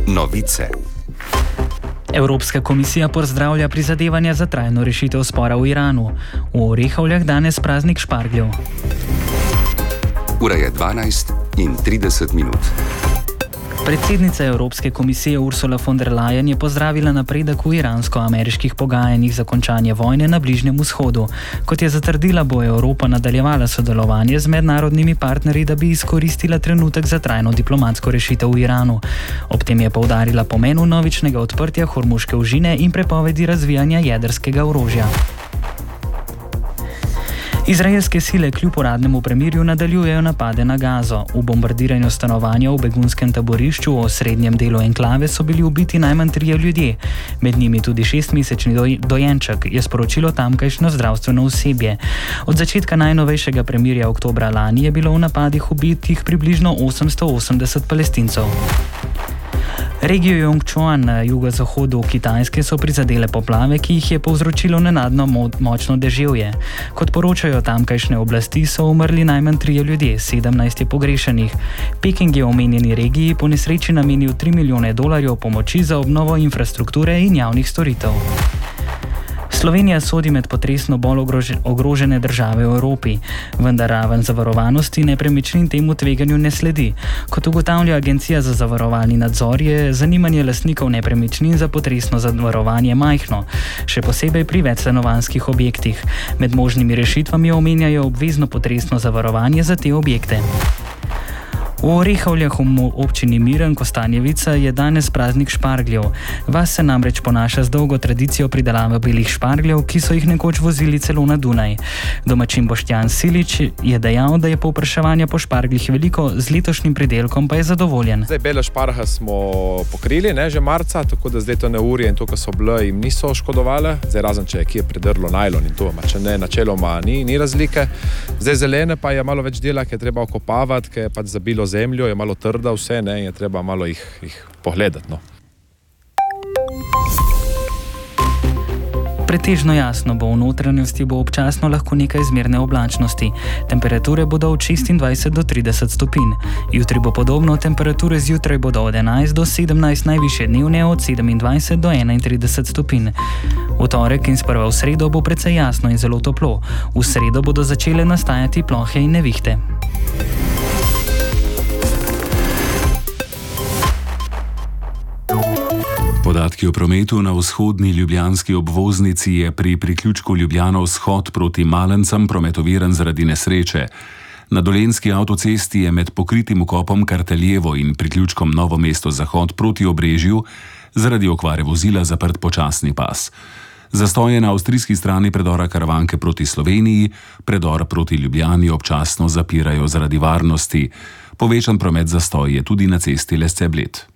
Novice. Evropska komisija pozdravlja prizadevanja za trajno rešitev spora v Iranu. V Orehovljah danes praznik špargljev. Ura je 12:30. Predsednica Evropske komisije Ursula von der Leyen je pozdravila napredek v iransko-ameriških pogajanjih za končanje vojne na Bližnjem vzhodu. Kot je zatrdila, bo Evropa nadaljevala sodelovanje z mednarodnimi partnerji, da bi izkoristila trenutek za trajno diplomatsko rešitev v Iranu. Ob tem je poudarila pomen vnovičnega odprtja Hormuške ožine in prepovedi razvijanja jedrskega orožja. Izraelske sile kljub uradnemu premirju nadaljujejo napade na Gazo. V bombardiranju stanovanja v begunskem taborišču v osrednjem delu enklave so bili ubiti najmanj 3 ljudje, med njimi tudi 6-mesečni dojenček, je sporočilo tamkajšnjo zdravstveno osebje. Od začetka najnovejšega premirja oktobra lani je bilo v napadih ubitih približno 880 Palestincev. Regijo Jongchuan na jugozahodu Kitajske so prizadele poplave, ki jih je povzročilo nenadno močno deževje. Kot poročajo tamkajšnje oblasti, so umrli najmanj 3 ljudje, 17 je pogrešanih. Peking je omenjeni regiji po nesreči namenil $3 milijone pomoči za obnovo infrastrukture in javnih storitev. Slovenija sodi med potresno bolj ogrožene države v Evropi, vendar raven zavarovanosti nepremičnin temu tveganju ne sledi. Kot ugotavlja Agencija za zavarovalni nadzor, je zanimanje lastnikov nepremičnin za potresno zavarovanje majhno, še posebej pri večstanovanjskih objektih. Med možnimi rešitvami omenjajo obvezno potresno zavarovanje za te objekte. V Orehovljah v občini Miren, Kostanjevica, je danes praznik špargljev. Vas se namreč ponaša z dolgo tradicijo pridelave belih špargljev, ki so jih nekoč vozili celo na Dunaj. Domačin Boštjan Silič je dejal, da je povpraševanja po špargljih veliko, z letošnjim pridelkom pa je zadovoljen. Zdaj bele šparhe smo pokrili, že marca, tako da zdaj to neurje in to, kar so bile, jim niso škodovale. Zdaj razen, če je kje predrlo najlon in to, če ne, načeloma ni razlike. Zdaj zelene pa je malo več dela, ker je treba okopavati, ker je pač zabilo zemljo, je malo trda vse, in je treba malo jih pogledati. Pretežno jasno bo, v notranjosti bo občasno lahko nekaj zmerne oblačnosti. Temperature bodo od 26 do 30 stopinj. Jutri bo podobno, temperature zjutraj bodo od 11 do 17, najvišje dnevne od 27 do 31 stopinj. V torek in sprva v sredo bo precej jasno in zelo toplo. V sredo bodo začele nastajati plohe in nevihte. Podatki o prometu na vzhodni ljubljanski obvoznici je pri priključku Ljubljana vzhod proti Malencem prometoviran zaradi nesreče. Na dolenjski avtocesti je med pokritim vkopom Karteljevo in priključkom Novo mesto zahod proti Obrežju zaradi okvare vozila zaprt počasni pas. Zastoj je na avstrijski strani predora Karavanke proti Sloveniji, predor proti Ljubljani občasno zapirajo zaradi varnosti. Povečan promet zastoj je tudi na cesti Lesce-Bled.